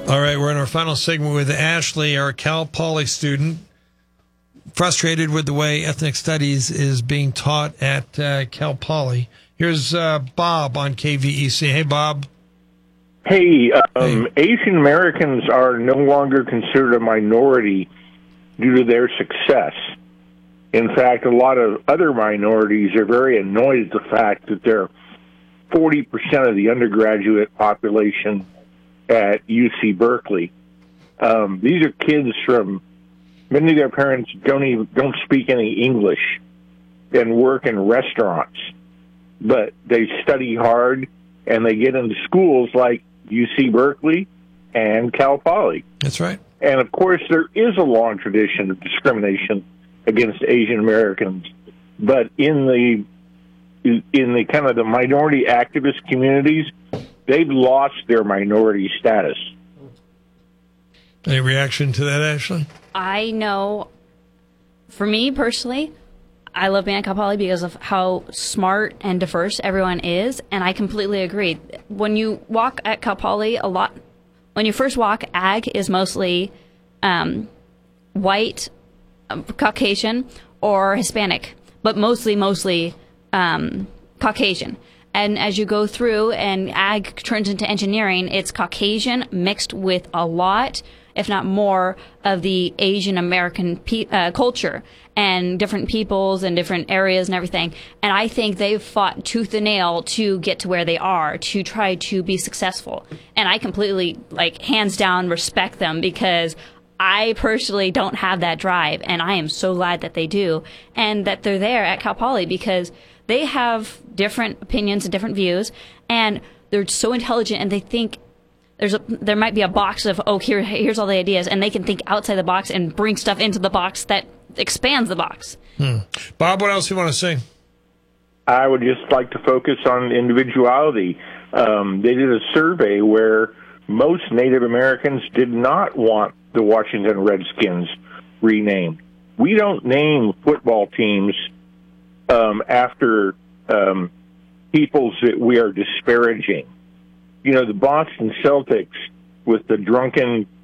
All right, we're in our final segment with Ashley, our Cal Poly student, frustrated with the way ethnic studies is being taught at Cal Poly. Here's Bob on KVEC. Hey, Bob. Hey, Asian Americans are no longer considered a minority due to their success. In fact, a lot of other minorities are very annoyed at the fact that they're 40% of the undergraduate population at UC Berkeley. These are kids from, many of their parents don't speak any English and work in restaurants, but they study hard and they get into schools like UC Berkeley and Cal Poly. That's right. And of course, there is a long tradition of discrimination against Asian Americans, but in the kind of the minority activist communities, they've lost their minority status. Any reaction to that, Ashley? I know, for me personally, I love being at Cal Poly because of how smart and diverse everyone is, and I completely agree. When you walk at Cal Poly, when you first walk, ag is mostly white, Caucasian, or Hispanic, but mostly Caucasian. And as you go through and ag turns into engineering, it's Caucasian mixed with a lot, if not more, of the Asian American culture and different peoples and different areas and everything. And I think they've fought tooth and nail to get to where they are, to try to be successful. And I completely, hands down, respect them because I personally don't have that drive, and I am so glad that they do and that they're there at Cal Poly because they have different opinions and different views, and they're so intelligent, and they think there might be a box of, here's all the ideas, and they can think outside the box and bring stuff into the box that expands the box. Bob, what else do you want to say? I would just like to focus on individuality. They did a survey where most Native Americans did not want the Washington Redskins renamed. We don't name football teams after peoples that we are disparaging. You know, the Boston Celtics with the drunken